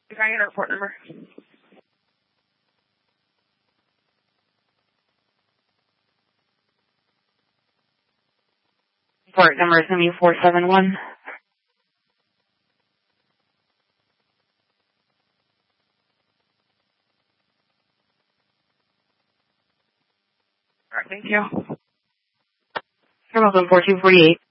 Can I get a report number? Report number is going to be 471. All right, thank you. You're welcome, 4248.